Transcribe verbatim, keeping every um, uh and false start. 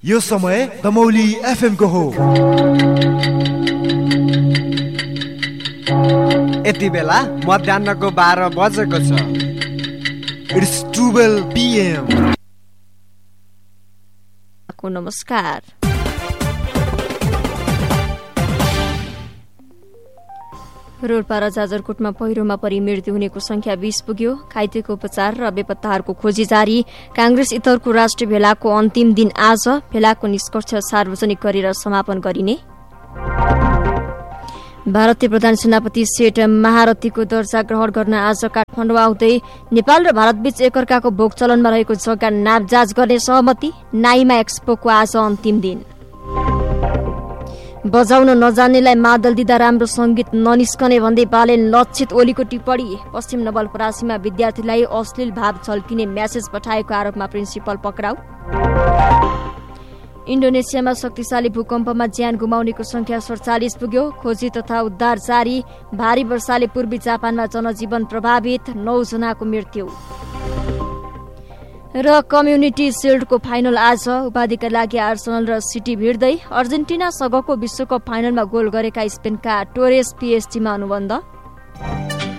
यो समय दमौली एफएम को हो। यति बेला मध्याहको बाह्र बजेको छ। It's twelve PM. नमस्कार। रोल्पा र जाजरकोटमा पहिरोमा परि मृत्यु हुनेको संख्या बीस पुग्यो। घाइतेको उपचार र बेपत्ताहरूको खोजी जारी। कांग्रेस इतरको राष्ट्रिय भेलाको अन्तिम दिन आज। भेलाको निष्कर्ष सार्वजनिक गरेर समापन गरिने। भारतीय प्रधान सेनापति सेठ महारथीको दर्जा ग्रहण गर्न आज काठमाडौँ आउँदै नेपाल र भारतबीच एकअर्काको भोग चलनमा रहेको जग्गा नापजाँच गर्ने सहमति। नाइमा एक्सपोको आज अन्तिम दिन। बजाउन नजान्नेलाई मादल दिँदा राम्रो संगीत ननिस्कने भन्दै बालेन लक्षित ओलीको टिप्पणी। पश्चिम नवलपरासीमा विद्यार्थीलाई अश्लील भाव झल्किने म्यासेज पठाएको आरोपमा प्रिन्सिपल पक्राउ। इन्डोनेसियामा शक्तिशाली भूकम्पमा ज्यान गुमाउनेको संख्या सडचालिस पुग्यो। खोजी तथा उद्धार जारी। भारी वर्षाले पूर्वी जापानमा जनजीवन प्रभावित। नौ जनाको मृत्यु। र कम्युनिटी शिल्डको फाइनल आज। उपाधिका लागि आर्सेनल र सिटी भिड्दै। अर्जेन्टिनासँगको विश्वकप फाइनलमा गोल गरेका स्पेनका टोरेस पीएसजीमा अनुबन्ध।